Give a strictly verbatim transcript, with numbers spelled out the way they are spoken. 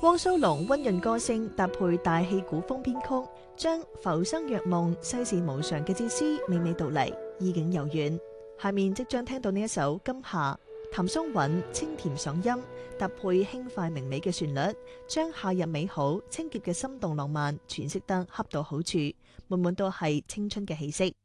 汪蘇泷溫潤歌聲搭配大氣古風編曲，將浮生若夢、世事無常嘅哲思娓娓道嚟，意境悠遠。下面即將聽到呢一首《今夏》，譚松韻清甜爽音搭配輕快明媚嘅旋律，將夏日美好、清潔嘅心動浪漫詮釋得恰到好處，滿滿都係青春嘅氣息。